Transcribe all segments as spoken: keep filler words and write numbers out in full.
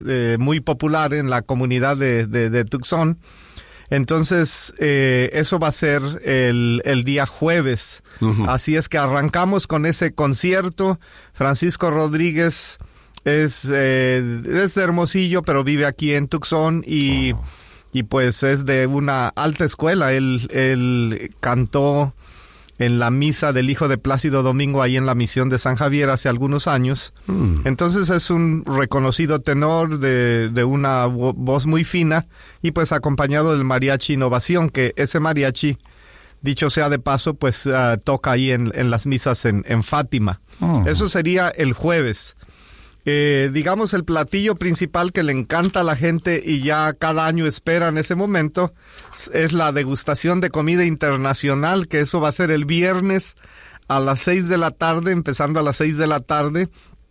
eh, muy popular en la comunidad de, de, de Tucson. Entonces, eh, eso va a ser el, el día jueves. Uh-huh. Así es que arrancamos con ese concierto. Francisco Rodríguez es, eh, es de Hermosillo, pero vive aquí en Tucson y, oh. y pues es de una alta escuela. Él, él cantó en la misa del hijo de Plácido Domingo ahí en la misión de San Javier hace algunos años. Mm. Entonces es un reconocido tenor de, de una vo- voz muy fina y pues acompañado del mariachi Innovación, que ese mariachi, dicho sea de paso, pues uh, toca ahí en, en las misas en, en Fátima. Mm. Eso sería el jueves. Eh, digamos, el platillo principal que le encanta a la gente y ya cada año espera en ese momento es la degustación de comida internacional, que eso va a ser el viernes a las seis de la tarde, empezando a las seis de la tarde.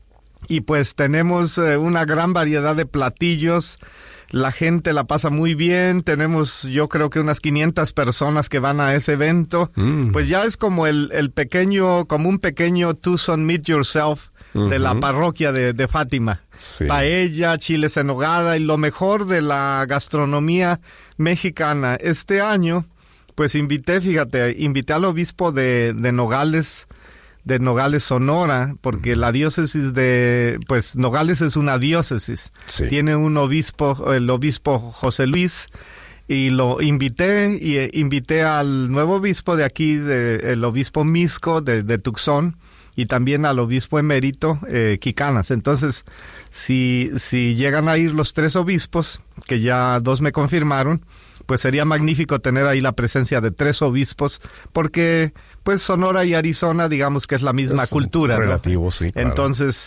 Y pues tenemos eh, una gran variedad de platillos. La gente la pasa muy bien. Tenemos, yo creo que unas quinientas personas que van a ese evento. Mm. Pues ya es como el, el pequeño, como un pequeño Tucson Meet Yourself de uh-huh. la parroquia de, de Fátima. Sí. Paella, chiles en nogada y lo mejor de la gastronomía mexicana. Este año, pues invité, fíjate, invité al obispo de, de Nogales, de Nogales, Sonora, porque la diócesis de, pues Nogales es una diócesis. Sí. Tiene un obispo, el obispo José Luis, y lo invité, y eh, invité al nuevo obispo de aquí, de, el obispo Misco de, de Tucson, y también al obispo emérito eh, Quicanas. Entonces, si, si llegan a ir los tres obispos, que ya dos me confirmaron, pues sería magnífico tener ahí la presencia de tres obispos, porque pues Sonora y Arizona, digamos que es la misma es cultura, relativo, ¿no? Sí, claro. Entonces,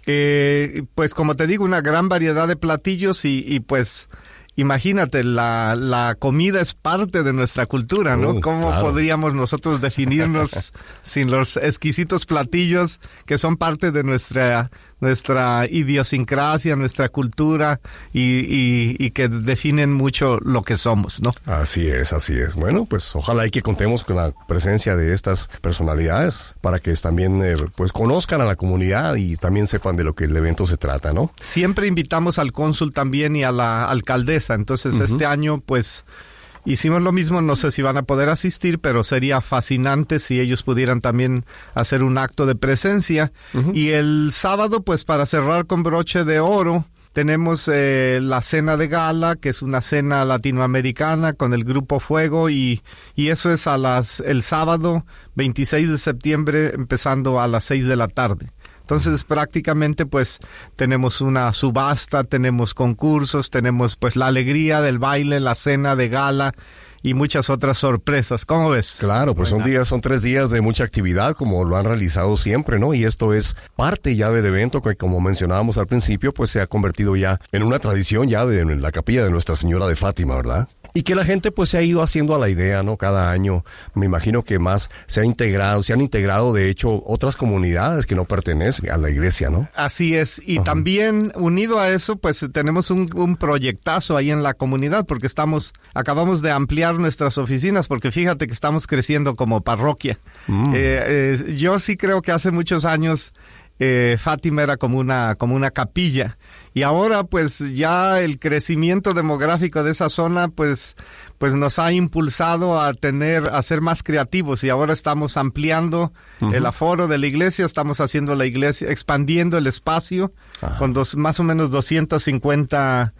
eh, pues como te digo, una gran variedad de platillos y, y pues imagínate, la, la comida es parte de nuestra cultura, ¿no? Uh, ¿Cómo claro. podríamos nosotros definirnos sin los exquisitos platillos que son parte de nuestra, nuestra idiosincrasia, nuestra cultura y, y, y que definen mucho lo que somos, ¿no? Así es, así es. Bueno, pues ojalá y que contemos con la presencia de estas personalidades para que también eh, pues conozcan a la comunidad y también sepan de lo que el evento se trata, ¿no? Siempre invitamos al cónsul también y a la alcaldesa. Entonces, uh-huh. este año, pues, hicimos lo mismo. No sé si van a poder asistir, pero sería fascinante si ellos pudieran también hacer un acto de presencia. Uh-huh. Y el sábado, pues, para cerrar con broche de oro, tenemos eh, la cena de gala, que es una cena latinoamericana con el Grupo Fuego, y, y eso es a las el sábado veintiséis de septiembre, empezando a las seis de la tarde. Entonces, prácticamente, pues, tenemos una subasta, tenemos concursos, tenemos, pues, la alegría del baile, la cena de gala y muchas otras sorpresas. ¿Cómo ves? Claro, pues son días, son tres días de mucha actividad, como lo han realizado siempre, ¿no? Y esto es parte ya del evento que, como mencionábamos al principio, pues se ha convertido ya en una tradición ya de la capilla de Nuestra Señora de Fátima, ¿verdad? Y que la gente pues se ha ido haciendo a la idea, ¿no? Cada año, me imagino que más se ha integrado, se han integrado de hecho otras comunidades que no pertenecen a la iglesia, ¿no? Así es, y Ajá. también unido a eso, pues tenemos un, un proyectazo ahí en la comunidad, porque estamos, acabamos de ampliar nuestras oficinas, porque fíjate que estamos creciendo como parroquia. Mm. Eh, eh, yo sí creo que hace muchos años Eh, Fátima era como una, como una capilla, y ahora pues ya el crecimiento demográfico de esa zona pues, pues nos ha impulsado a tener, a ser más creativos, y ahora estamos ampliando uh-huh. el aforo de la iglesia, estamos haciendo la iglesia, expandiendo el espacio uh-huh. con dos, más o menos doscientos cincuenta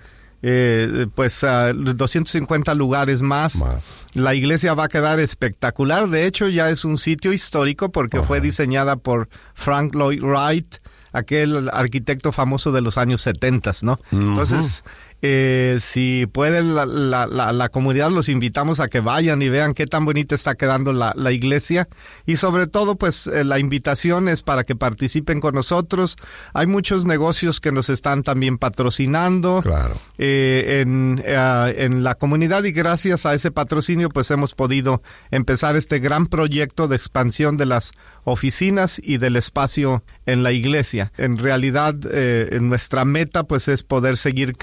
Eh, pues uh, doscientos cincuenta lugares más. más. La iglesia va a quedar espectacular. De hecho, ya es un sitio histórico porque uh-huh. fue diseñada por Frank Lloyd Wright, aquel arquitecto famoso de los años setenta, ¿no? Uh-huh. Entonces, eh, si pueden la, la, la, la comunidad, los invitamos a que vayan y vean qué tan bonita está quedando la, la iglesia, y sobre todo pues eh, la invitación es para que participen con nosotros. Hay muchos negocios que nos están también patrocinando claro. eh, en, uh, en la comunidad, y gracias a ese patrocinio pues hemos podido empezar este gran proyecto de expansión de las oficinas y del espacio en la iglesia. En realidad eh, nuestra meta pues es poder seguir creciendo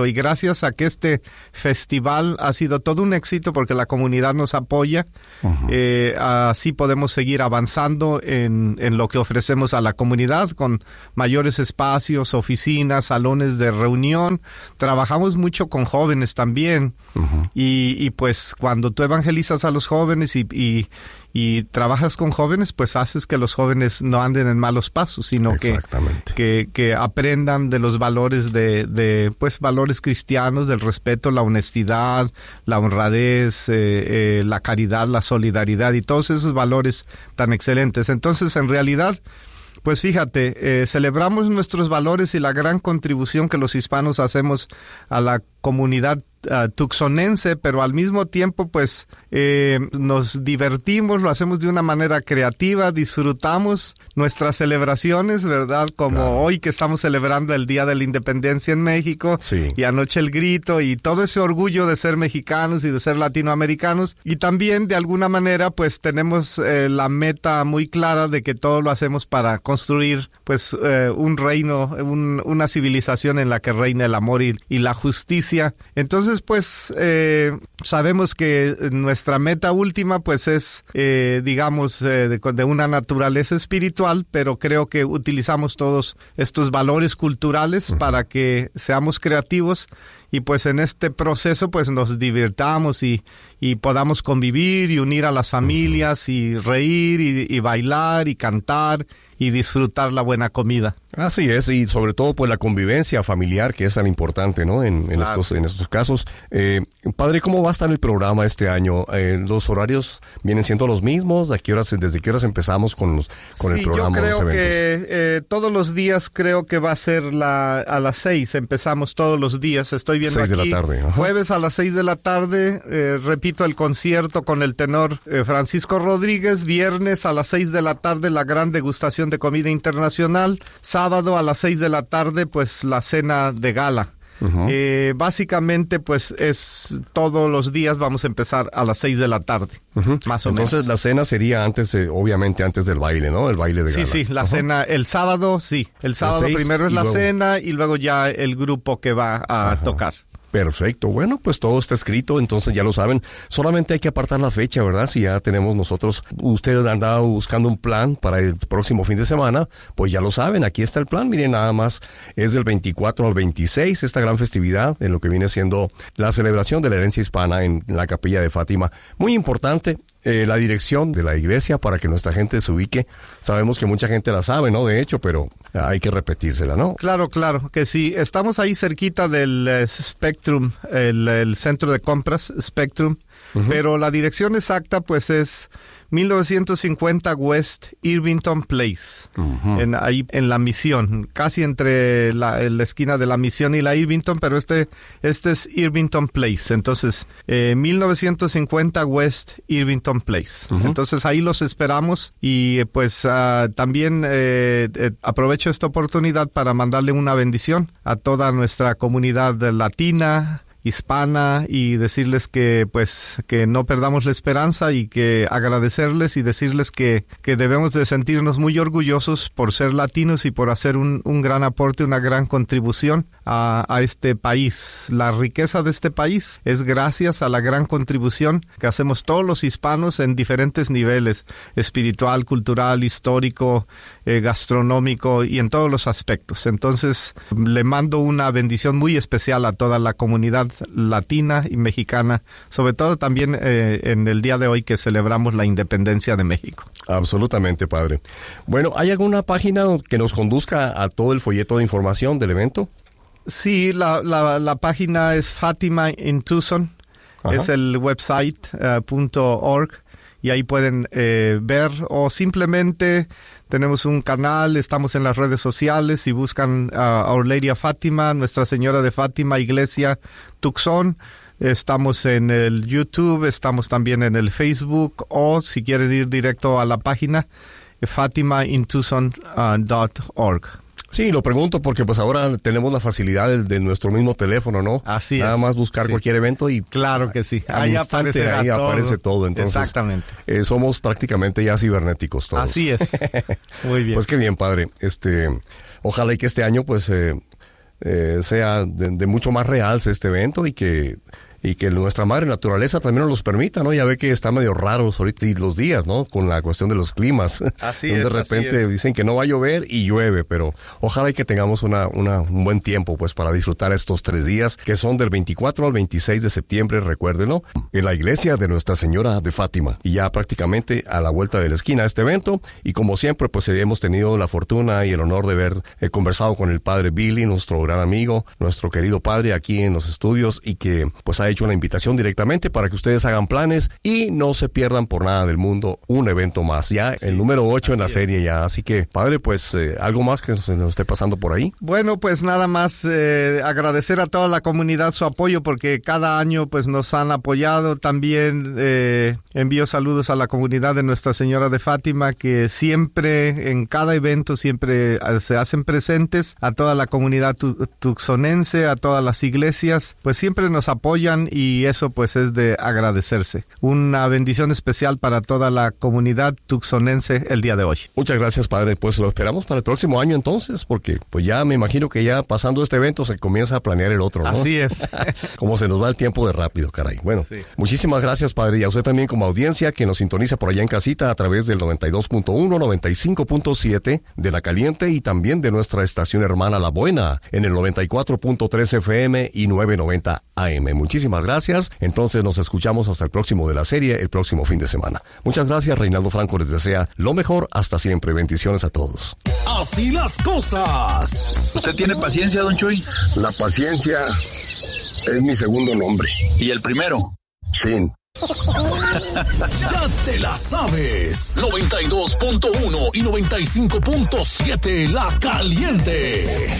éxito. Y gracias a que este festival ha sido todo un éxito porque la comunidad nos apoya, uh-huh. eh, así podemos seguir avanzando en, en lo que ofrecemos a la comunidad con mayores espacios, oficinas, salones de reunión. Trabajamos mucho con jóvenes también. Uh-huh. y, y pues cuando tú evangelizas a los jóvenes y, y y trabajas con jóvenes, pues haces que los jóvenes no anden en malos pasos, sino que, que, que aprendan de los valores de, de, pues, valores cristianos, del respeto, la honestidad, la honradez, eh, eh, la caridad, la solidaridad y todos esos valores tan excelentes. Entonces, en realidad, pues fíjate, eh, celebramos nuestros valores y la gran contribución que los hispanos hacemos a la comunidad uh, tucsonense, pero al mismo tiempo pues eh, nos divertimos, lo hacemos de una manera creativa, disfrutamos nuestras celebraciones, ¿verdad? Como claro. Hoy que estamos celebrando el Día de la Independencia en México, sí. Y anoche el grito y todo ese orgullo de ser mexicanos y de ser latinoamericanos, y también de alguna manera pues tenemos eh, la meta muy clara de que todo lo hacemos para construir pues eh, un reino, un, una civilización en la que reine el amor y, y la justicia. Entonces, pues, eh, sabemos que nuestra meta última, pues, es, eh, digamos, eh, de, de una naturaleza espiritual, pero creo que utilizamos todos estos valores culturales uh-huh. para que seamos creativos y, pues, en este proceso, pues, nos divirtamos y, y podamos convivir y unir a las familias uh-huh. y reír y, y bailar y cantar y disfrutar la buena comida. Así es, y sobre todo pues la convivencia familiar, que es tan importante, ¿no? En, en, claro. estos, en estos casos. Eh, padre, ¿cómo va a estar el programa este año? Eh, ¿Los horarios vienen siendo los mismos? ¿A qué horas, desde qué horas empezamos con, los, con sí, el programa? Yo creo los eventos? que eh, todos los días creo que va a ser la, a las seis. Empezamos todos los días. Estoy viendo seis aquí. de la tarde. Ajá. Jueves a las seis de la tarde. Eh, repito, el concierto con el tenor eh, Francisco Rodríguez. Viernes a las seis de la tarde la gran degustación de comida internacional. Sábado a las seis de la tarde, pues la cena de gala. Uh-huh. Eh, básicamente, pues es todos los días vamos a empezar a las seis de la tarde, uh-huh. más o Entonces, menos. Entonces la cena sería antes, eh, obviamente antes del baile, ¿no? El baile de gala. Sí, sí, la uh-huh. cena, el sábado, sí. El sábado primero es la luego... cena y luego ya el grupo que va a uh-huh. tocar. Perfecto, bueno, pues todo está escrito, entonces ya lo saben, solamente hay que apartar la fecha, ¿verdad? Si ya tenemos nosotros, usted andaba buscando un plan para el próximo fin de semana, pues ya lo saben, aquí está el plan, miren, nada más es del veinticuatro al veintiséis, esta gran festividad en lo que viene siendo la celebración de la herencia hispana en la Capilla de Fátima. Muy importante, eh, la dirección de la iglesia para que nuestra gente se ubique, sabemos que mucha gente la sabe, ¿no? De hecho, pero hay que repetírsela, ¿no? Claro, claro, que sí, estamos ahí cerquita del uh, Spectrum, el, el centro de compras Spectrum, uh-huh. pero la dirección exacta pues es mil novecientos cincuenta West Irvington Place, uh-huh. en, ahí en la Misión, casi entre la, la esquina de la Misión y la Irvington, pero este, este es Irvington Place, entonces eh, mil novecientos cincuenta West Irvington Place. Uh-huh. Entonces ahí los esperamos y pues uh, también eh, eh, aprovecho esta oportunidad para mandarle una bendición a toda nuestra comunidad latina, hispana, y decirles que pues que no perdamos la esperanza y que agradecerles y decirles que, que debemos de sentirnos muy orgullosos por ser latinos y por hacer un, un gran aporte, una gran contribución a, a este país. La riqueza de este país es gracias a la gran contribución que hacemos todos los hispanos en diferentes niveles, espiritual, cultural, histórico, eh, gastronómico y en todos los aspectos. Entonces le mando una bendición muy especial a toda la comunidad latina y mexicana, sobre todo también eh, en el día de hoy que celebramos la independencia de México. Absolutamente, padre. Bueno, ¿hay alguna página que nos conduzca a todo el folleto de información del evento? Sí, la, la, la página es Fatima in Tucson, Ajá. es el website uh, punto org, y ahí pueden eh, ver, o simplemente tenemos un canal, estamos en las redes sociales, si buscan uh, Our Lady of Fátima, Nuestra Señora de Fátima, Iglesia Tucson, estamos en el YouTube, estamos también en el Facebook, o si quieren ir directo a la página, fatima in tucson punto org. Sí, lo pregunto porque pues ahora tenemos la facilidad de, de nuestro mismo teléfono, ¿no? Así Nada es. más buscar sí. cualquier evento y... Claro que sí. Ahí, instante, ahí todo. aparece todo. Entonces, exactamente. Eh, somos prácticamente ya cibernéticos todos. Así es. Muy bien. Pues qué bien, padre. Este, ojalá y que este año pues... Eh, eh, sea de, de mucho más realce este evento y que y que nuestra madre naturaleza también nos los permita, ¿no? Ya ve que está medio raro ahorita los días, ¿no? Con la cuestión de los climas. Así es. De repente dicen que no va a llover y llueve, pero ojalá y que tengamos una, una, un buen tiempo, pues, para disfrutar estos tres días, que son del veinticuatro al veintiséis de septiembre, recuérdenlo, en la iglesia de Nuestra Señora de Fátima. Y ya prácticamente a la vuelta de la esquina este evento, y como siempre, pues, hemos tenido la fortuna y el honor de haber eh, conversado con el padre Billy, nuestro gran amigo, nuestro querido padre aquí en los estudios, y que, pues, ha hecho una invitación directamente para que ustedes hagan planes y no se pierdan por nada del mundo un evento más. Ya sí, el número ocho en la serie es. ya. Así que, padre, pues, eh, ¿algo más que nos, nos esté pasando por ahí? Bueno, pues nada más eh, agradecer a toda la comunidad su apoyo, porque cada año, pues, nos han apoyado. También eh, envío saludos a la comunidad de Nuestra Señora de Fátima, que siempre, en cada evento, siempre se hacen presentes. A toda la comunidad tu, tucsonense, a todas las iglesias, pues siempre nos apoyan, y eso pues es de agradecerse. Una bendición especial para toda la comunidad tucsonense el día de hoy. Muchas gracias, padre. Pues lo esperamos para el próximo año entonces, porque pues ya me imagino que ya pasando este evento se comienza a planear el otro, ¿no? Así es. Como se nos va el tiempo de rápido, caray. Bueno, sí. Muchísimas gracias, padre, y a usted también como audiencia que nos sintoniza por allá en casita a través del noventa y dos punto uno, noventa y cinco punto siete de La Caliente, y también de nuestra estación hermana La Buena en el noventa y cuatro punto tres F M y novecientos noventa A M. Muchísimas gracias. Entonces nos escuchamos hasta el próximo de la serie, el próximo fin de semana. Muchas gracias. Reinaldo Franco les desea lo mejor. Hasta siempre. Bendiciones a todos. Así las cosas. ¿Usted tiene paciencia, don Chuy? La paciencia es mi segundo nombre. ¿Y el primero? Sí. Ya te la sabes. noventa y dos punto uno y noventa y cinco punto siete La Caliente.